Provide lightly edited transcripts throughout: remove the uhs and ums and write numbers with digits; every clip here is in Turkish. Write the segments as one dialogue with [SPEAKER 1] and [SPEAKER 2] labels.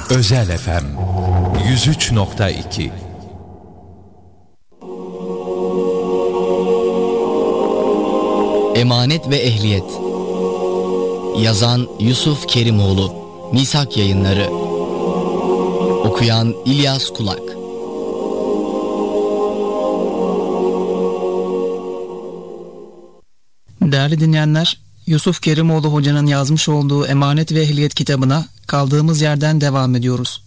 [SPEAKER 1] Özel FM 103.2.
[SPEAKER 2] Emanet ve Ehliyet. Yazan Yusuf Kerimoğlu. Misak Yayınları. Okuyan İlyas Kulak.
[SPEAKER 3] Değerli dinleyenler, Yusuf Kerimoğlu Hoca'nın yazmış olduğu Emanet ve Ehliyet kitabına kaldığımız yerden devam ediyoruz.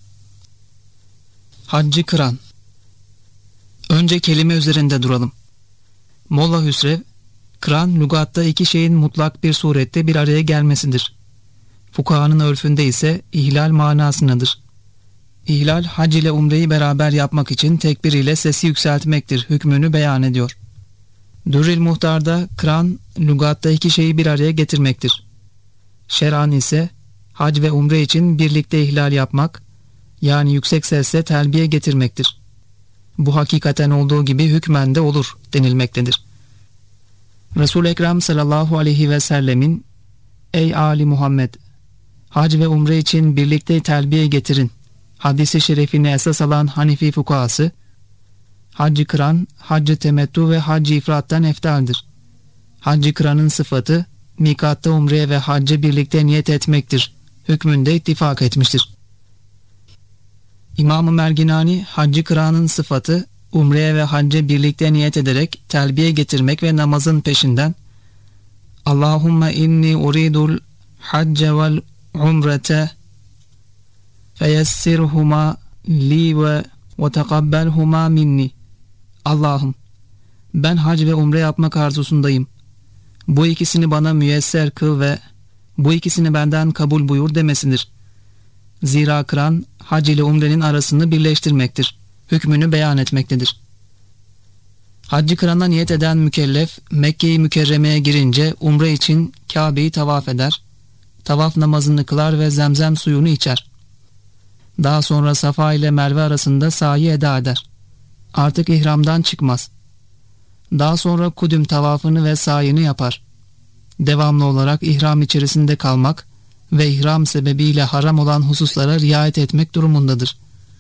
[SPEAKER 3] Haccı kıran. Önce kelime üzerinde duralım. Molla Hüsrev, kıran lügatta iki şeyin mutlak bir surette bir araya gelmesidir. Fukahanın örfünde ise ihlal manasındadır. İhlal, hac ile umreyi beraber yapmak için tekbir ile sesi yükseltmektir hükmünü beyan ediyor. Dürrül Muhtar'da kıran lügatta iki şeyi bir araya getirmektir. Şer'an ise hac ve umre için birlikte ihlal yapmak, yani yüksek sesle telbiye getirmektir. Bu hakikaten olduğu gibi hükmen de olur denilmektedir. Resul-i Ekrem sallallahu aleyhi ve sellemin "Ey Ali Muhammed, hac ve umre için birlikte telbiye getirin" hadisi şerefini esas alan Hanefi fukahası, haccı kıran, haccı temettu ve haccı ifrattan eftaldir. Haccı kıranın sıfatı, mikatta umreye ve haccı birlikte niyet etmektir hükmünde ittifak etmiştir. İmam-ı Merginani, haccı kıranın sıfatı, umreye ve hacca birlikte niyet ederek telbiye getirmek ve namazın peşinden "Allahümme inni uridul hacce vel umrete feyessirhuma li ve tekabbelhuma minni." Allah'ım, ben hac ve umre yapmak arzusundayım. Bu ikisini bana müyesser kıl ve bu ikisini benden kabul buyur demesidir. Zira kıran, hac ile umrenin arasını birleştirmektir. Hükmünü beyan etmektedir. Haccı kırana niyet eden mükellef, Mekke-i Mükerreme'ye girince umre için Kabe'yi tavaf eder, tavaf namazını kılar ve zemzem suyunu içer. Daha sonra Safa ile Merve arasında sa'i eda eder. Artık ihramdan çıkmaz. Daha sonra kudüm tavafını ve sa'yini yapar. Devamlı olarak ihram içerisinde kalmak ve ihram sebebiyle haram olan hususlara riayet etmek durumundadır.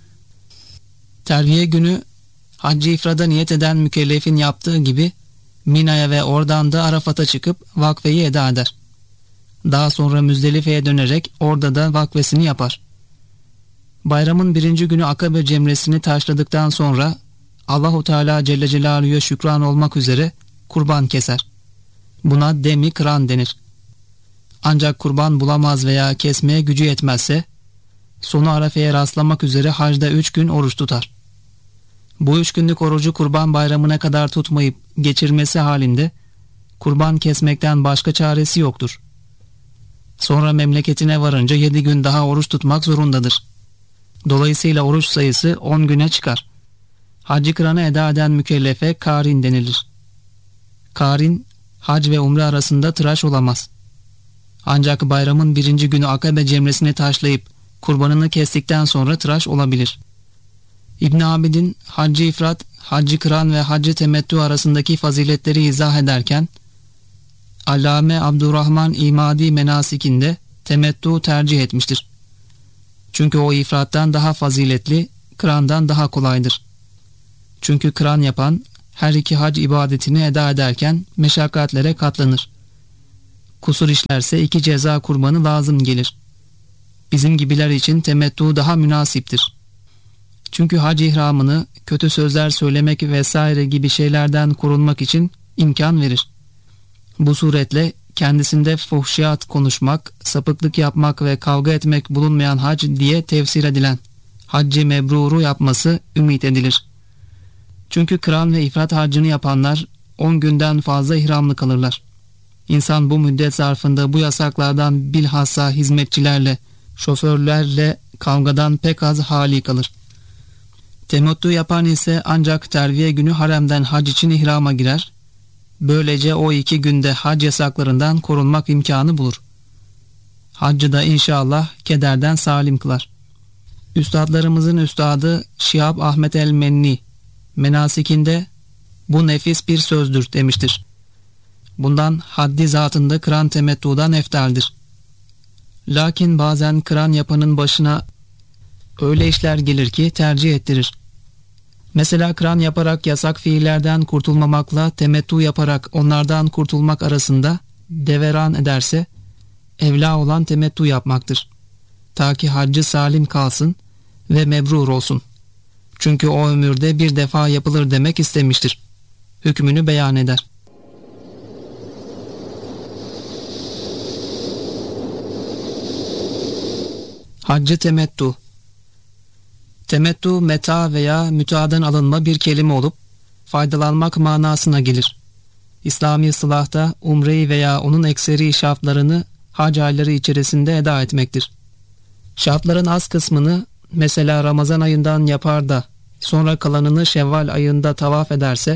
[SPEAKER 3] Terviye günü haccı ifrada niyet eden mükellefin yaptığı gibi Mina'ya ve oradan da Arafat'a çıkıp vakfeyi eda eder. Daha sonra Müzdelife'ye dönerek orada da vakfesini yapar. Bayramın birinci günü Akabe cemresini taşladıktan sonra Allahu Teala Celle Celaluhu'ya şükran olmak üzere kurban keser. Buna demi kıran denir. Ancak kurban bulamaz veya kesmeye gücü yetmezse sonu Arafe'ye rastlamak üzere hacda 3 gün oruç tutar. Bu 3 günlük orucu kurban bayramına kadar tutmayıp geçirmesi halinde kurban kesmekten başka çaresi yoktur. Sonra memleketine varınca 7 gün daha oruç tutmak zorundadır. Dolayısıyla oruç sayısı 10 güne çıkar. Haccı kıranı eda eden mükellefe karin denilir. Karin, hac ve umre arasında tıraş olamaz. Ancak bayramın birinci günü Akabe cemresini taşlayıp kurbanını kestikten sonra tıraş olabilir. İbn Abidin, haccı ifrat, haccı kıran ve haccı temettü arasındaki faziletleri izah ederken, Allame Abdurrahman İmadi Menasik'inde temettü tercih etmiştir. Çünkü o ifrattan daha faziletli, kırandan daha kolaydır. Çünkü kıran yapan her iki hac ibadetini eda ederken meşakkatlere katlanır. Kusur işlerse 2 ceza kurbanı lazım gelir. Bizim gibiler için temettü daha münasiptir. Çünkü hac ihramını kötü sözler söylemek vesaire gibi şeylerden korunmak için imkan verir. Bu suretle kendisinde fuhşiyat konuşmak, sapıklık yapmak ve kavga etmek bulunmayan hac diye tefsir edilen haccı mebruru yapması ümit edilir. Çünkü kıran ve ifrat haccını yapanlar 10 günden fazla ihramlı kalırlar. İnsan bu müddet zarfında bu yasaklardan bilhassa hizmetçilerle, şoförlerle kavgadan pek az hali kalır. Temettü yapan ise ancak terviye günü haremden hac için ihrama girer. Böylece o 2 günde hac yasaklarından korunmak imkanı bulur. Haccı da inşallah kederden salim kılar. Üstadlarımızın üstadı Şihab Ahmet el-Menni menasikinde bu nefis bir sözdür demiştir. Bundan haddi zatında kıran temettudan eftaldir. Lakin bazen kıran yapanın başına öyle işler gelir ki tercih ettirir. Mesela kıran yaparak yasak fiillerden kurtulmamakla temettü yaparak onlardan kurtulmak arasında deveran ederse evla olan temettü yapmaktır. Ta ki haccı salim kalsın ve mebrur olsun. Çünkü o ömürde bir defa yapılır demek istemiştir. Hükmünü beyan eder. Haccı temettü. Temettü, meta veya müteadan alınma bir kelime olup faydalanmak manasına gelir. İslami ıslahta umreyi veya onun ekseri şartlarını hac ayları içerisinde eda etmektir. Şartların az kısmını mesela Ramazan ayından yapar da sonra kalanını Şevval ayında tavaf ederse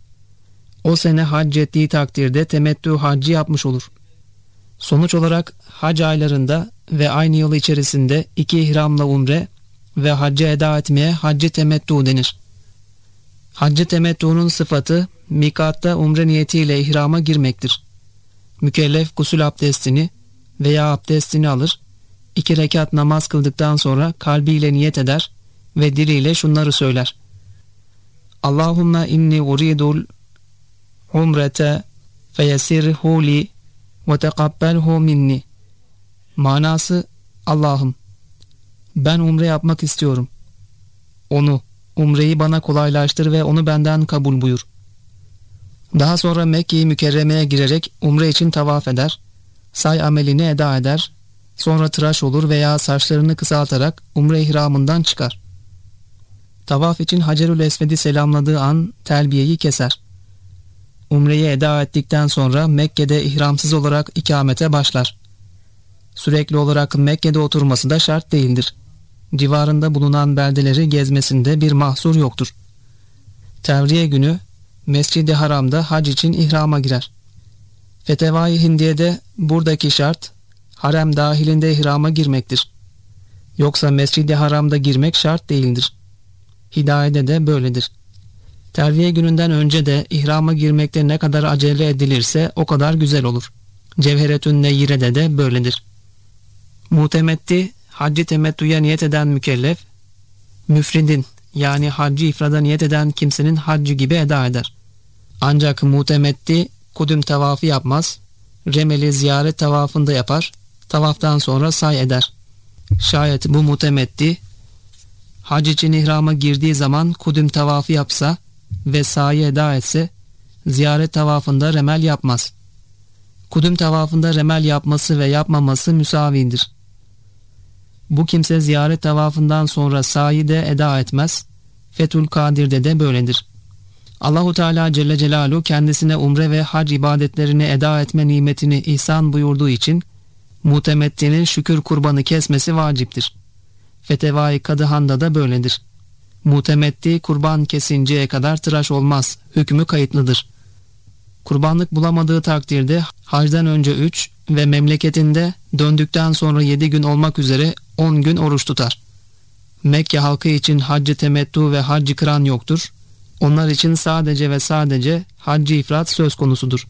[SPEAKER 3] o sene hac ettiği takdirde temettü haccı yapmış olur. Sonuç olarak hac aylarında ve aynı yıl içerisinde 2 ihramla umre ve haccı eda etmeye haccı temettü denir. Haccı temettü'nün sıfatı mikatta umre niyetiyle ihrama girmektir. Mükellef gusül abdestini veya abdestini alır, 2 rekat namaz kıldıktan sonra kalbiyle niyet eder ve diliyle şunları söyler: Allahümme inni uridul umrete feyesirhu li ve tekabbelhu minni. Manası: Allah'ım, ben umre yapmak istiyorum. Umreyi bana kolaylaştır ve onu benden kabul buyur. Daha sonra Mekke-i Mükerreme'ye girerek umre için tavaf eder, say amelini eda eder, sonra tıraş olur veya saçlarını kısaltarak umre ihramından çıkar. Tavaf için Hacerül Esved'i selamladığı an telbiyeyi keser. Umreyi eda ettikten sonra Mekke'de ihramsız olarak ikamete başlar. Sürekli olarak Mekke'de oturması da şart değildir. Civarında bulunan beldeleri gezmesinde bir mahsur yoktur. Tevriye günü Mescid-i Haram'da hac için ihrama girer. Fetevai Hindiye'de buradaki şart harem dahilinde ihrama girmektir. Yoksa Mescid-i Haram'da girmek şart değildir. Hidayede de böyledir. Terviye gününden önce de ihrama girmekte ne kadar acele edilirse o kadar güzel olur. Cevheretün Neyyire'de de böyledir. Mutemetti, haccı temettüye niyet eden mükellef, müfridin yani haccı ifrada niyet eden kimsenin haccı gibi eda eder. Ancak mutemetti kudüm tavafı yapmaz, remeli ziyaret tavafında yapar, tavaftan sonra say eder. Şayet bu mutemetti hac için ihrama girdiği zaman kudüm tavafı yapsa ve sayı eda etse ziyaret tavafında remel yapmaz. Kudüm tavafında remel yapması ve yapmaması müsavidir. Bu kimse ziyaret tavafından sonra sayı de eda etmez. Fethül Kadir'de de böyledir. Allahu Teala Celle Celaluhu kendisine umre ve hac ibadetlerini eda etme nimetini ihsan buyurduğu için mutemettinin şükür kurbanı kesmesi vaciptir. Fetevai Kadıhan'da da böyledir. Mutemetti kurban kesinceye kadar tıraş olmaz, hükmü kayıtlıdır. Kurbanlık bulamadığı takdirde hacdan önce 3 ve memleketinde döndükten sonra 7 gün olmak üzere 10 gün oruç tutar. Mekke halkı için haccı temettü ve haccı kıran yoktur. Onlar için sadece ve sadece haccı ifrat söz konusudur.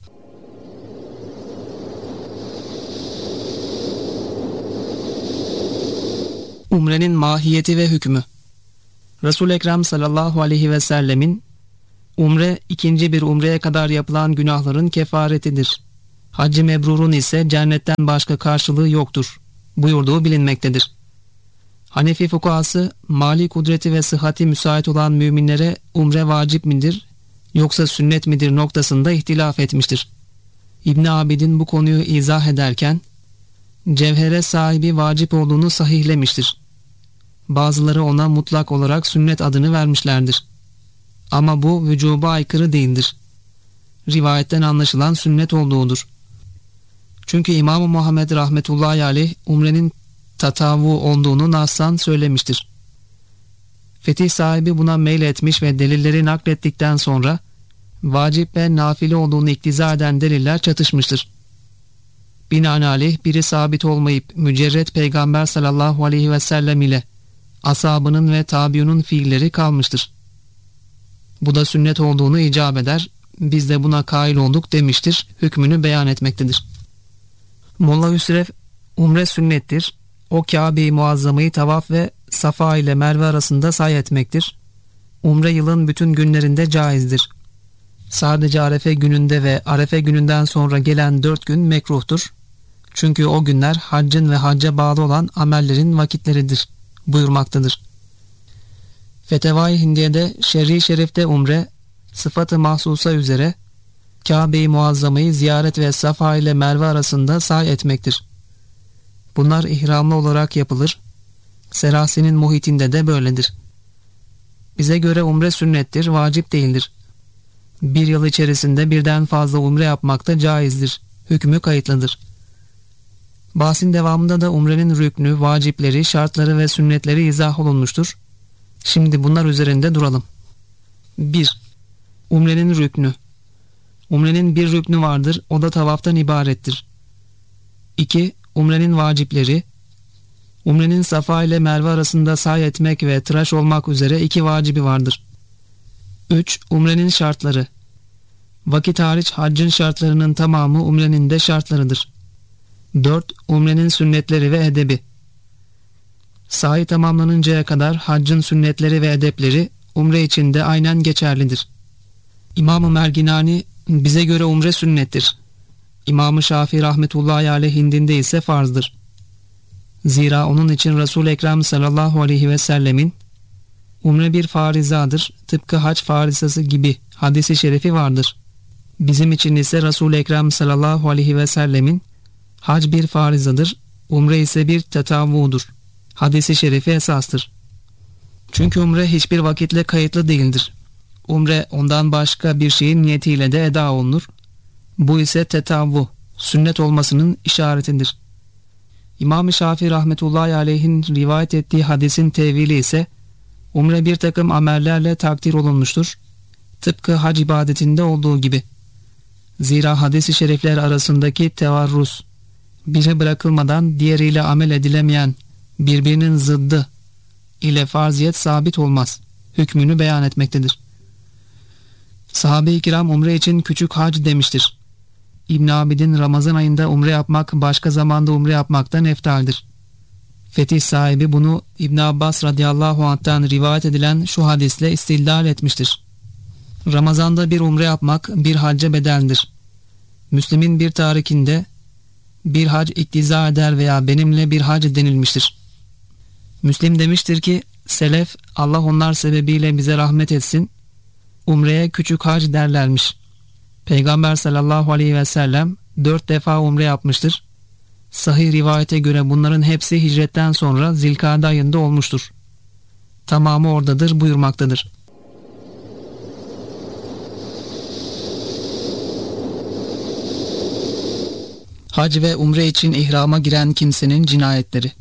[SPEAKER 3] Umrenin mahiyeti ve hükmü. Resul-i Ekrem sallallahu aleyhi ve sellemin umre ikinci bir umreye kadar yapılan günahların kefaretidir. Hac-ı mebrurun ise cennetten başka karşılığı yoktur buyurduğu bilinmektedir. Hanefi fukahası mali kudreti ve sıhhati müsait olan müminlere umre vacip midir yoksa sünnet midir noktasında ihtilaf etmiştir. İbn Abidin bu konuyu izah ederken cevhere sahibi vacip olduğunu sahihlemiştir. Bazıları ona mutlak olarak sünnet adını vermişlerdir. Ama bu vücuba aykırı değildir. Rivayetten anlaşılan sünnet olduğudur. Çünkü İmam-ı Muhammed rahmetullahi aleyh umrenin tatavu olduğunu nassan söylemiştir. Fetih sahibi buna meyletmiş ve delilleri naklettikten sonra vacip ve nafile olduğunu iktiza eden deliller çatışmıştır. Binaenaleyh biri sabit olmayıp mücerret Peygamber sallallahu aleyhi ve sellem ile ashabının ve tabiunun fiilleri kalmıştır. Bu da sünnet olduğunu icap eder, biz de buna kail olduk demiştir, hükmünü beyan etmektedir. Molla Hüsrev, umre sünnettir, o Kabe-i Muazzama'yı tavaf ve Safa ile Merve arasında sa'i etmektir. Umre yılın bütün günlerinde caizdir. Sadece Arefe gününde ve Arefe gününden sonra gelen 4 gün mekruhtur. Çünkü o günler haccın ve hacca bağlı olan amellerin vakitleridir buyurmaktadır. Fetevai Hindiye'de Şer'i Şerif'te umre, sıfat-ı mahsusa üzere Kabe-i Muazzama'yı ziyaret ve Safa ile Merve arasında sa'i etmektir. Bunlar ihramlı olarak yapılır. Serasinin muhitinde de böyledir. Bize göre umre sünnettir, vacip değildir. Bir yıl içerisinde birden fazla umre yapmak da caizdir. Hükmü kayıtlıdır. Bahsin devamında da umrenin rüknü, vacipleri, şartları ve sünnetleri izah olunmuştur. Şimdi bunlar üzerinde duralım. 1. Umrenin rüknü. Umrenin bir rüknü vardır, o da tavaftan ibarettir. 2. Umrenin vacipleri. Umrenin Safa ile Merve arasında sa'i etmek ve tıraş olmak üzere 2 vacibi vardır. 3. Umrenin şartları. Vakit hariç haccın şartlarının tamamı umrenin de şartlarıdır. 4. Umrenin sünnetleri ve edebi. Sa'i tamamlanıncaya kadar haccın sünnetleri ve edepleri umre için de aynen geçerlidir. İmam-ı Merginani bize göre umre sünnettir. İmam-ı Şafii rahmetullahi aleyh indinde ise farzdır. Zira onun için Resul-i Ekrem sallallahu aleyhi ve sellemin umre bir farizadır, tıpkı hac farizası gibi hadisi şerifi vardır. Bizim için ise Resul-i Ekrem sallallahu aleyhi ve sellemin hac bir farizadır, umre ise bir tetavvudur. Hadisi şerifi esastır. Çünkü umre hiçbir vakitle kayıtlı değildir. Umre ondan başka bir şeyin niyetiyle de eda olunur. Bu ise tetavvu, sünnet olmasının işaretidir. İmam-ı Şafii rahmetullahi aleyhin rivayet ettiği hadisin tevili ise umre bir takım amellerle takdir olunmuştur. Tıpkı hac ibadetinde olduğu gibi. Zira hadis-i şerifler arasındaki tevarruz, biri bırakılmadan diğeriyle amel edilemeyen birbirinin zıddı ile farziyet sabit olmaz. Hükmünü beyan etmektedir. Sahabe-i kiram umre için küçük hac demiştir. İbn Abidin Ramazan ayında umre yapmak başka zamanda umre yapmaktan eftaldir. Fetih sahibi bunu İbn Abbas radıyallahu anh'tan rivayet edilen şu hadisle istidlal etmiştir. Ramazanda bir umre yapmak bir hacca bedeldir. Müslim'in bir tarikinde bir hac iktiza eder veya benimle bir hac denilmiştir. Müslim demiştir ki selef Allah onlar sebebiyle bize rahmet etsin, umreye küçük hac derlermiş. Peygamber sallallahu aleyhi ve sellem 4 defa umre yapmıştır. Sahih rivayete göre bunların hepsi hicretten sonra Zilkade ayında olmuştur. Tamamı oradadır buyurmaktadır. Hac ve umre için ihrama giren kimsenin cinayetleri.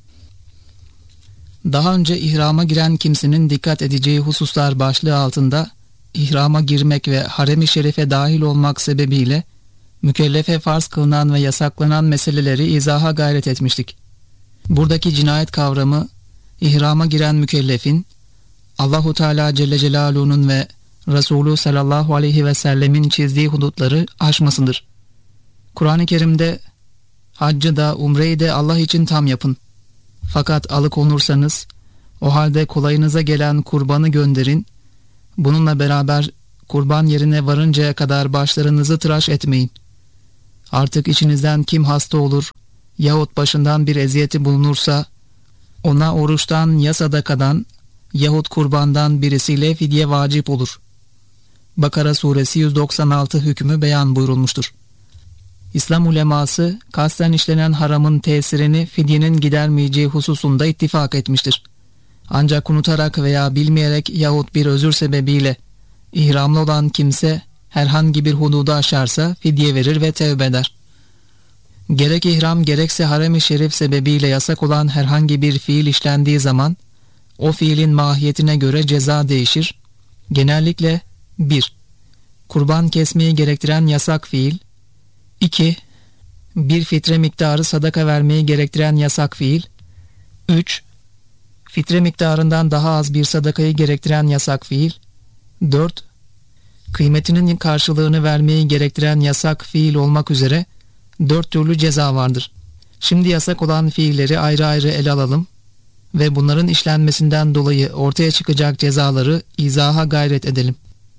[SPEAKER 3] Daha önce ihrama giren kimsenin dikkat edeceği hususlar başlığı altında ihrama girmek ve harem-i şerife dahil olmak sebebiyle mükellefe farz kılınan ve yasaklanan meseleleri izaha gayret etmiştik. Buradaki cinayet kavramı ihrama giren mükellefin Allahu Teala Celle Celaluhu'nun ve Resulü sallallahu aleyhi ve sellemin çizdiği hudutları aşmasıdır. Kur'an-ı Kerim'de haccı da umreyi de Allah için tam yapın. Fakat alıkonursanız o halde kolayınıza gelen kurbanı gönderin. Bununla beraber kurban yerine varıncaya kadar başlarınızı tıraş etmeyin. Artık içinizden kim hasta olur yahut başından bir eziyeti bulunursa ona oruçtan ya sadakadan yahut kurbandan birisiyle fidye vacip olur. Bakara suresi 196 hükmü beyan buyurulmuştur. İslam uleması kasten işlenen haramın tesirini fidyenin gidermeyeceği hususunda ittifak etmiştir. Ancak unutarak veya bilmeyerek yahut bir özür sebebiyle ihramlı olan kimse herhangi bir hududu aşarsa fidye verir ve tevbe eder. Gerek ihram gerekse harem-i şerif sebebiyle yasak olan herhangi bir fiil işlendiği zaman o fiilin mahiyetine göre ceza değişir. Genellikle 1. Kurban kesmeyi gerektiren yasak fiil. 2. Bir fitre miktarı sadaka vermeyi gerektiren yasak fiil. 3. Fitre miktarından daha az bir sadakayı gerektiren yasak fiil. 4. Kıymetinin karşılığını vermeyi gerektiren yasak fiil olmak üzere 4 türlü ceza vardır. Şimdi yasak olan fiilleri ayrı ayrı ele alalım. ve bunların işlenmesinden dolayı ortaya çıkacak cezaları izaha gayret edelim.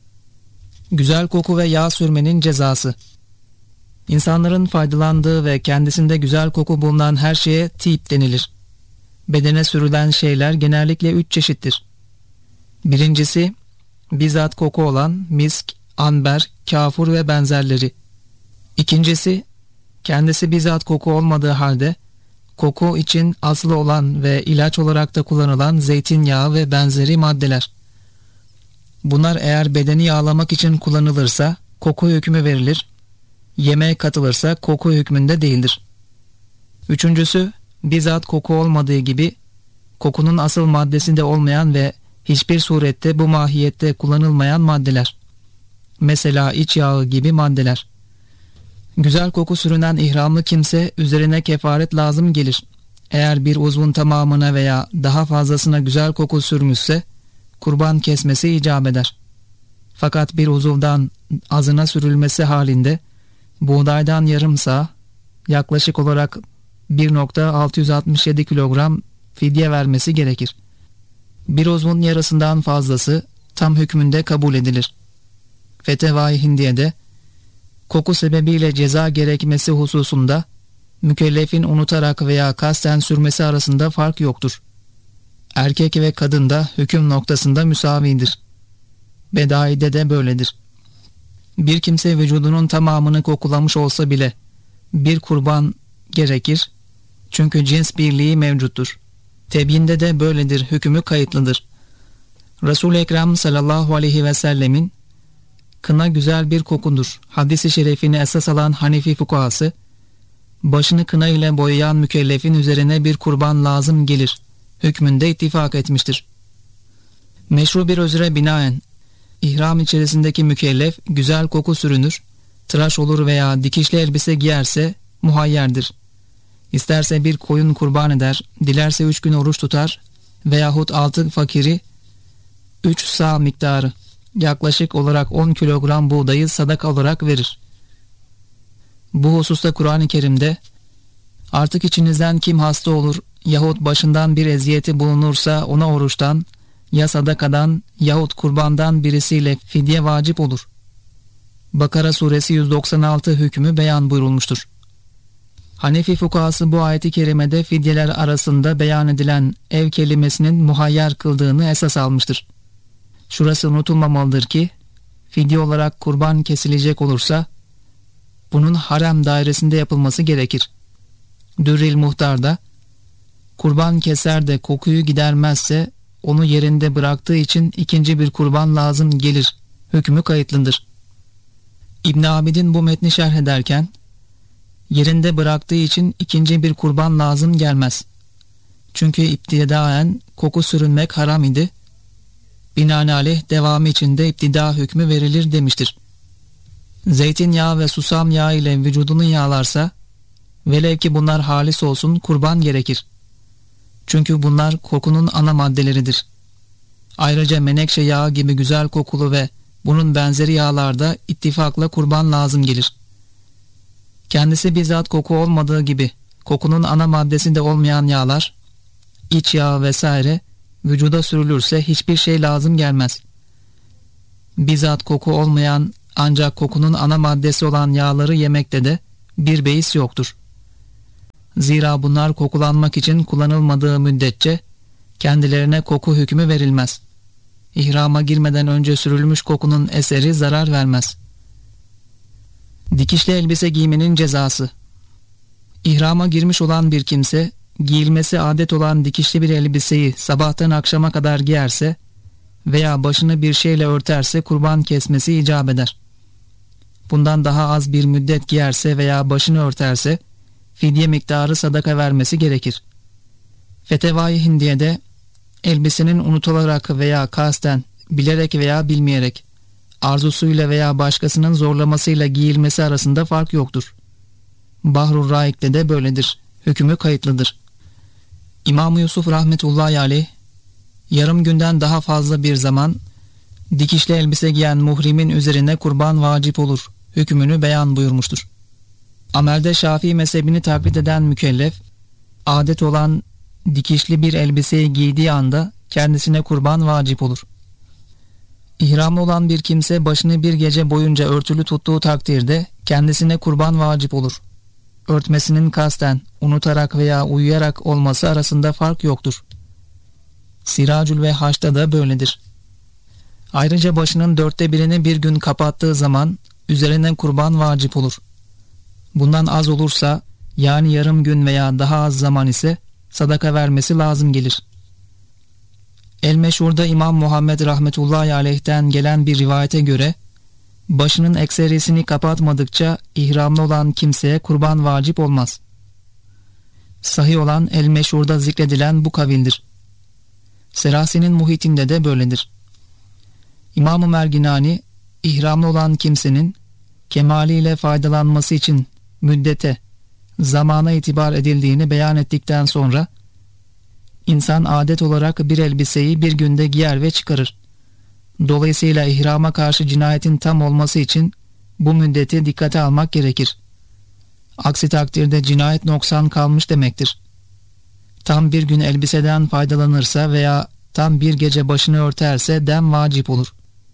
[SPEAKER 3] Güzel koku ve yağ sürmenin cezası. İnsanların faydalandığı ve kendisinde güzel koku bulunan her şeye tip denilir. Bedene sürülen şeyler genellikle 3 çeşittir. Birincisi, bizzat koku olan misk, amber, kafur ve benzerleri. İkincisi, kendisi bizzat koku olmadığı halde koku için aslı olan ve ilaç olarak da kullanılan zeytinyağı ve benzeri maddeler. Bunlar eğer bedeni yağlamak için kullanılırsa koku hükmü verilir. Yemeğe katılırsa koku hükmünde değildir. Üçüncüsü, bizzat koku olmadığı gibi kokunun asıl maddesinde olmayan ve hiçbir surette bu mahiyette kullanılmayan maddeler. Mesela iç yağı gibi maddeler. Güzel koku sürünen ihramlı kimse üzerine kefaret lazım gelir. Eğer bir uzvun tamamına veya daha fazlasına güzel koku sürmüşse kurban kesmesi icap eder. Fakat bir uzuvdan azına sürülmesi halinde buğdaydan yarım sağ, yaklaşık olarak 1,667 kilogram fidye vermesi gerekir. Bir uzvun yarısından fazlası tam hükmünde kabul edilir. Fetevai Hindiye'de koku sebebiyle ceza gerekmesi hususunda mükellefin unutarak veya kasten sürmesi arasında fark yoktur. Erkek ve kadın da hüküm noktasında müsavidir. Bedai'de de böyledir. Bir kimse vücudunun tamamını kokulamış olsa bile bir kurban gerekir. Çünkü cins birliği mevcuttur. Tebyinde de böyledir, hükmü kayıtlıdır. Resul-i Ekrem sallallahu aleyhi ve sellemin kına güzel bir kokudur hadisi şerefini esas alan Hanefi fukahası, başını kına ile boyayan mükellefin üzerine bir kurban lazım gelir hükmünde ittifak etmiştir. Meşru bir özre binaen ihram içerisindeki mükellef güzel koku sürünür, tıraş olur veya dikişli elbise giyerse muhayyerdir. İsterse bir koyun kurban eder, dilerse 3 gün oruç tutar veyahut 6 fakiri 3 sağ miktarı yaklaşık olarak 10 kilogram buğdayı sadaka olarak verir. Bu hususta Kur'an-ı Kerim'de artık içinizden kim hasta olur yahut başından bir eziyeti bulunursa ona oruçtan ya sadakadan yahut kurbandan birisiyle fidye vacip olur. Bakara suresi 196 hükmü beyan buyurulmuştur. Hanefi fukahası bu ayeti kerimede fidyeler arasında beyan edilen ev kelimesinin muhayyer kıldığını esas almıştır. Şurası unutulmamalıdır ki fidye olarak kurban kesilecek olursa bunun harem dairesinde yapılması gerekir. Dürril Muhtar'da kurban keser de kokuyu gidermezse onu yerinde bıraktığı için ikinci bir kurban lazım gelir hükmü kayıtlıdır. İbn Abidin bu metni şerh ederken yerinde bıraktığı için ikinci bir kurban lazım gelmez. Çünkü iptidaen koku sürünmek haram idi. Binaenaleyh devamı için de iptida hükmü verilir demiştir. Zeytinyağı ve susam yağı ile vücudunu yağlarsa velev ki bunlar halis olsun kurban gerekir. Çünkü bunlar kokunun ana maddeleridir. Ayrıca menekşe yağı gibi güzel kokulu ve bunun benzeri yağlarda ittifakla kurban lazım gelir. Kendisi bizzat koku olmadığı gibi kokunun ana maddesinde olmayan yağlar, iç yağı vesaire vücuda sürülürse hiçbir şey lazım gelmez. Bizzat koku olmayan ancak kokunun ana maddesi olan yağları yemekte de bir beis yoktur. Zira bunlar kokulanmak için kullanılmadığı müddetçe kendilerine koku hükmü verilmez. İhrama girmeden önce sürülmüş kokunun eseri zarar vermez. Dikişli elbise giymenin cezası. İhrama girmiş olan bir kimse giyilmesi adet olan dikişli bir elbiseyi sabahtan akşama kadar giyerse veya başını bir şeyle örterse kurban kesmesi icap eder. Bundan daha az bir müddet giyerse veya başını örterse fidye miktarı sadaka vermesi gerekir. Fetevai Hindiye'de elbisenin unutularak veya kasten, bilerek veya bilmeyerek, arzusuyla veya başkasının zorlamasıyla giyilmesi arasında fark yoktur. Bahrur Raik'te de böyledir. Hükmü kayıtlıdır. İmam Yusuf rahmetullahi aleyh, yarım günden daha fazla bir zaman dikişli elbise giyen muhrimin üzerine kurban vacip olur hükmünü beyan buyurmuştur. Amelde Şafii mezhebini taklit eden mükellef, adet olan dikişli bir elbiseyi giydiği anda kendisine kurban vacip olur. İhramlı olan bir kimse başını bir gece boyunca örtülü tuttuğu takdirde kendisine kurban vacip olur. Örtmesinin kasten, unutarak veya uyuyarak olması arasında fark yoktur. Siracül ve Haç'ta da böyledir. Ayrıca başının 1/4'ini bir gün kapattığı zaman üzerine kurban vacip olur. Bundan az olursa, yani yarım gün veya daha az zaman ise sadaka vermesi lazım gelir. El-Meşhur'da İmam Muhammed rahmetullahi aleyh'ten gelen bir rivayete göre başının ekserisini kapatmadıkça ihramlı olan kimseye kurban vacip olmaz. Sahih olan El-Meşhur'da zikredilen bu kavildir. Serasi'nin muhitinde de böyledir. İmam-ı Merginani, ihramlı olan kimsenin kemaliyle faydalanması için müddete, zamana itibar edildiğini beyan ettikten sonra, İnsan adet olarak bir elbiseyi bir günde giyer ve çıkarır. Dolayısıyla ihrama karşı cinayetin tam olması için bu müddeti dikkate almak gerekir. Aksi takdirde cinayet noksan kalmış demektir. Tam bir gün elbiseden faydalanırsa veya tam bir gece başını örterse dem vacip olur.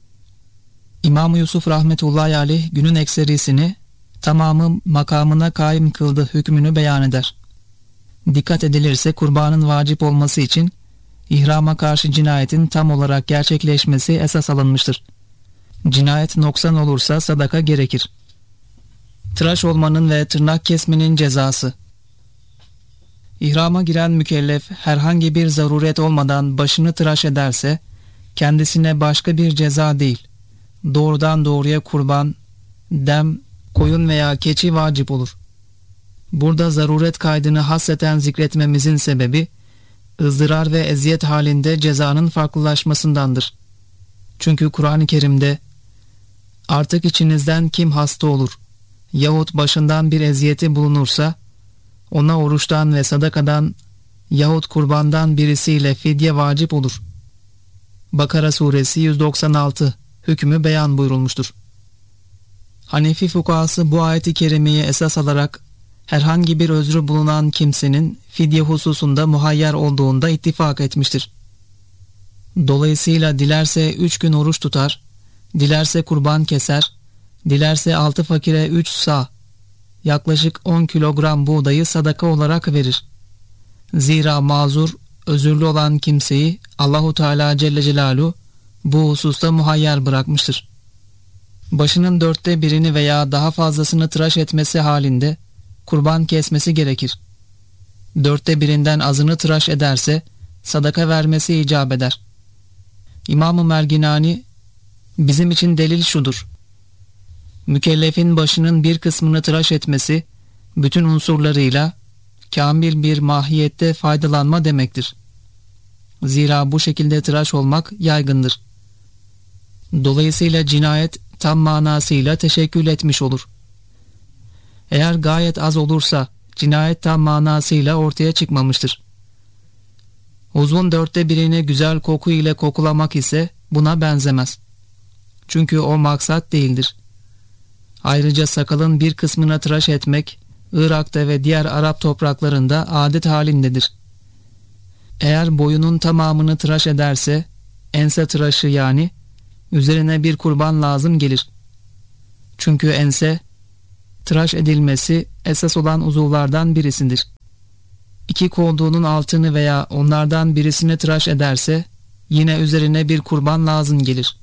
[SPEAKER 3] İmam Yusuf rahmetullahi aleyh günün ekserisini tamamı makamına kaim kıldı hükmünü beyan eder. Dikkat edilirse kurbanın vacip olması için ihrama karşı cinayetin tam olarak gerçekleşmesi esas alınmıştır. Cinayet noksan olursa sadaka gerekir. Tıraş olmanın ve tırnak kesmenin cezası. İhrama giren mükellef herhangi bir zaruret olmadan başını tıraş ederse kendisine başka bir ceza değil, doğrudan doğruya kurban, dem, koyun veya keçi vacip olur. Burada zaruret kaydını hasreten zikretmemizin sebebi, ızdırar ve eziyet halinde cezanın farklılaşmasındandır. Çünkü Kur'an-ı Kerim'de, artık içinizden kim hasta olur yahut başından bir eziyeti bulunursa, ona oruçtan ve sadakadan yahut kurbandan birisiyle fidye vacip olur. Bakara suresi 196 hükmü beyan buyurulmuştur. Hanefi fukahası bu ayeti kerimeyi esas alarak herhangi bir özrü bulunan kimsenin fidye hususunda muhayyer olduğunda ittifak etmiştir. Dolayısıyla dilerse 3 gün oruç tutar, dilerse kurban keser, dilerse 6 fakire 3 sağ, yaklaşık 10 kilogram buğdayı sadaka olarak verir. Zira mazur, özürlü olan kimseyi Allahu Teala Celle Celaluhu bu hususta muhayyer bırakmıştır. Başının 1/4'ini veya daha fazlasını tıraş etmesi halinde kurban kesmesi gerekir. 1/4'inden azını tıraş ederse sadaka vermesi icap eder. İmam-ı Merginani, bizim için delil şudur: mükellefin başının bir kısmını tıraş etmesi bütün unsurlarıyla kamil bir mahiyette faydalanma demektir. Zira bu şekilde tıraş olmak yaygındır. Dolayısıyla cinayet tam manasıyla teşekkül etmiş olur. Eğer gayet az olursa cinayet tam manasıyla ortaya çıkmamıştır. Uzvun 1/4'ini güzel koku ile kokulamak ise buna benzemez. Çünkü o maksat değildir. Ayrıca sakalın bir kısmına tıraş etmek Irak'ta ve diğer Arap topraklarında adet halindedir. Eğer boyunun tamamını tıraş ederse ense tıraşı, yani üzerine bir kurban lazım gelir. Çünkü ense tıraş edilmesi esas olan uzuvlardan birisidir. 2 kolduğunun altını veya onlardan birisini tıraş ederse yine üzerine bir kurban lazım gelir.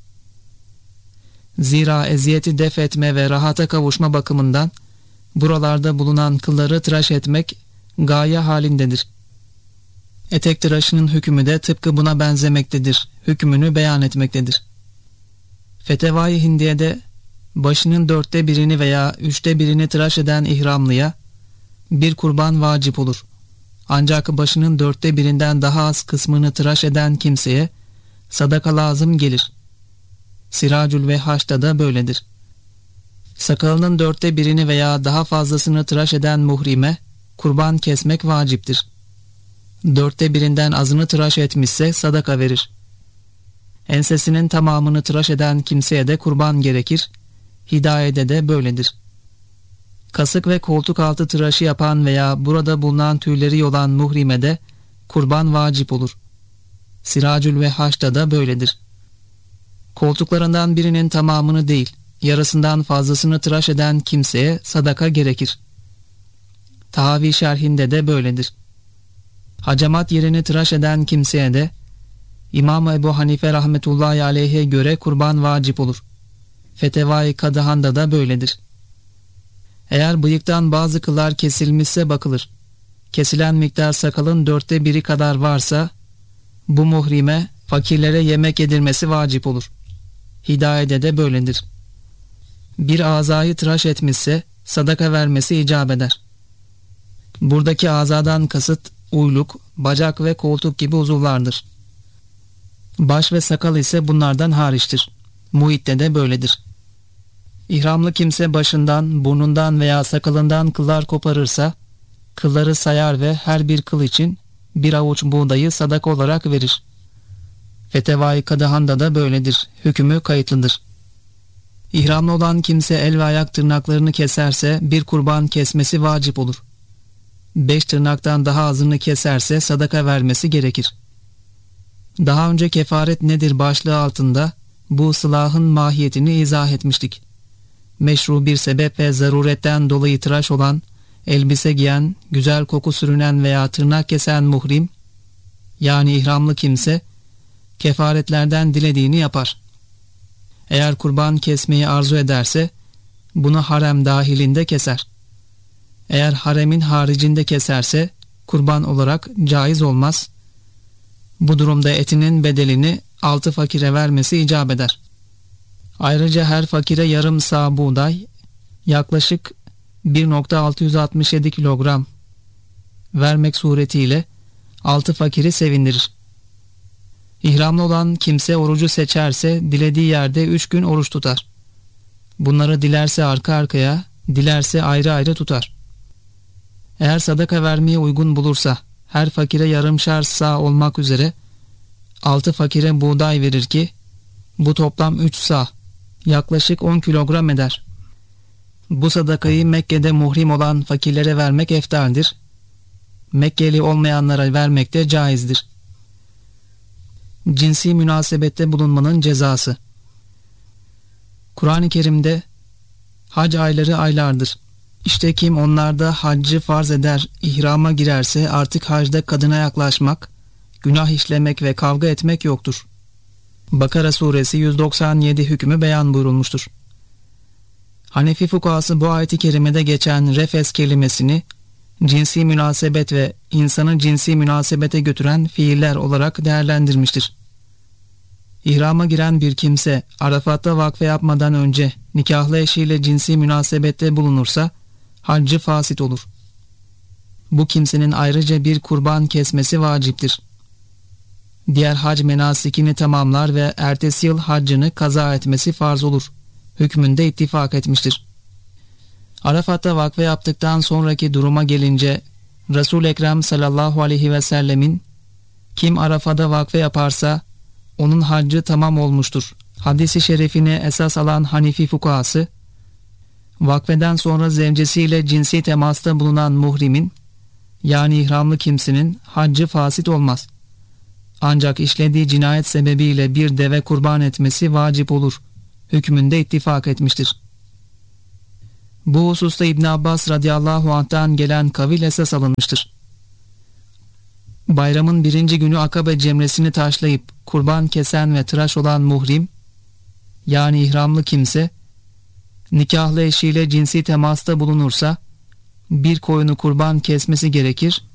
[SPEAKER 3] Zira eziyeti def etme ve rahata kavuşma bakımından buralarda bulunan kılları tıraş etmek gaye halindedir. Etek tıraşının hükmü de tıpkı buna benzemektedir, hükmünü beyan etmektedir. Fetevai Hindiye'de başının 1/4'ini veya 1/3'ini tıraş eden ihramlıya bir kurban vacip olur. Ancak başının 1/4'inden daha az kısmını tıraş eden kimseye sadaka lazım gelir. Siracül ve Haç'ta da böyledir. Sakalının 1/4'ini veya daha fazlasını tıraş eden muhrime kurban kesmek vaciptir. 1/4'inden azını tıraş etmişse sadaka verir. Ensesinin tamamını tıraş eden kimseye de kurban gerekir. Hidayede de böyledir. Kasık ve koltuk altı tıraşı yapan veya burada bulunan tüyleri yolan muhrime de kurban vacip olur. Siracül Vehhaş'ta da böyledir. Koltuklarından birinin tamamını değil, yarısından fazlasını tıraş eden kimseye sadaka gerekir. Tahavi şerhinde de böyledir. Hacamat yerini tıraş eden kimseye de İmam Ebu Hanife rahmetullahi aleyhe göre kurban vacip olur. Fetevai Kadıhan'da da böyledir. Eğer bıyıktan bazı kıllar kesilmişse bakılır. Kesilen miktar sakalın 1/4 kadar varsa bu muhrime fakirlere yemek yedirmesi vacip olur. Hidayede de böyledir. Bir azayı tıraş etmişse sadaka vermesi icap eder. Buradaki azadan kasıt uyluk, bacak ve koltuk gibi uzuvlardır. Baş ve sakal ise bunlardan hariçtir. Muhitte de böyledir. İhramlı kimse başından, burnundan veya sakalından kıllar koparırsa, kılları sayar ve her bir kıl için bir avuç buğdayı sadaka olarak verir. Fetevai Kadıhan'da da böyledir. Hükmü kayıtlıdır. İhramlı olan kimse el ve ayak tırnaklarını keserse bir kurban kesmesi vacip olur. 5 tırnaktan daha azını keserse sadaka vermesi gerekir. Daha önce kefaret nedir başlığı altında bu ıslahın mahiyetini izah etmiştik. Meşru bir sebep ve zaruretten dolayı tıraş olan, elbise giyen, güzel koku sürünen veya tırnak kesen muhrim, yani ihramlı kimse, kefaretlerden dilediğini yapar. Eğer kurban kesmeyi arzu ederse, bunu harem dahilinde keser. Eğer haremin haricinde keserse, kurban olarak caiz olmaz. Bu durumda etinin bedelini 6 fakire vermesi icap eder. Ayrıca her fakire yarım sağ buğday, yaklaşık 1,667 kilogram vermek suretiyle 6 fakiri sevindirir. İhramlı olan kimse orucu seçerse dilediği yerde 3 gün oruç tutar. Bunları dilerse arka arkaya, dilerse ayrı ayrı tutar. Eğer sadaka vermeye uygun bulursa her fakire yarımşar sağ olmak üzere 6 fakire buğday verir ki bu toplam 3 sağ, yaklaşık 10 kilogram eder. Bu sadakayı Mekke'de muhrim olan fakirlere vermek eftaldir. Mekkeli olmayanlara vermek de caizdir. Cinsi münasebette bulunmanın cezası. Kur'an-ı Kerim'de hac ayları aylardır. İşte kim onlarda haccı farz eder, ihrama girerse artık hacda kadına yaklaşmak, günah işlemek ve kavga etmek yoktur. Bakara suresi 197 hükmü beyan buyurulmuştur. Hanefi fukahası bu ayet-i kerimede geçen refes kelimesini cinsi münasebet ve insanı cinsi münasebete götüren fiiller olarak değerlendirmiştir. İhrama giren bir kimse Arafat'ta vakfe yapmadan önce nikahlı eşiyle cinsi münasebette bulunursa haccı fasit olur. Bu kimsenin ayrıca bir kurban kesmesi vaciptir. Diğer hac menasikini tamamlar ve ertesi yıl haccını kaza etmesi farz olur. Hükmünde ittifak etmiştir. Arafat'ta vakfe yaptıktan sonraki duruma gelince Resul-i Ekrem sallallahu aleyhi ve sellemin kim Arafat'ta vakfe yaparsa onun haccı tamam olmuştur hadisi şerifine esas alan Hanefi fukahası, vakfeden sonra zevcesiyle cinsi temasta bulunan muhrimin, yani ihramlı kimsenin haccı fasit olmaz. Ancak işlediği cinayet sebebiyle bir deve kurban etmesi vacip olur. Hükmünde ittifak etmiştir. Bu hususta İbn Abbas radıyallahu anh'tan gelen kavil esas alınmıştır. Bayramın 1. günü Akabe cemresini taşlayıp kurban kesen ve tıraş olan muhrim, yani ihramlı kimse, nikahlı eşiyle cinsi temasta bulunursa bir koyunu kurban kesmesi gerekir